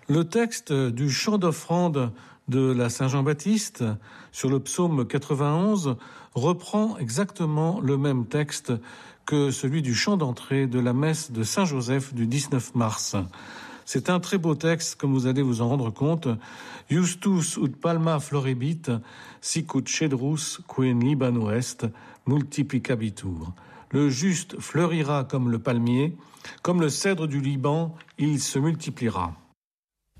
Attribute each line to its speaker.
Speaker 1: Le texte du chant d'offrande de la Saint-Jean-Baptiste sur le psaume 91 reprend exactement le même texte que celui du chant d'entrée de la messe de Saint-Joseph du 19 mars. C'est un très beau texte, comme vous allez vous en rendre compte. Justus ut palma florebit, sic ut cedrus qui in Libano est, multiplicabitur. Le juste fleurira comme le palmier, comme le cèdre du Liban, il se multipliera.